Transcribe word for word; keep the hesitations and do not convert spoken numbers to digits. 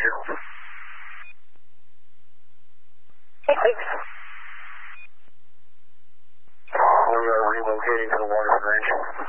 you. Thanks. We are relocating to the Waterford Range.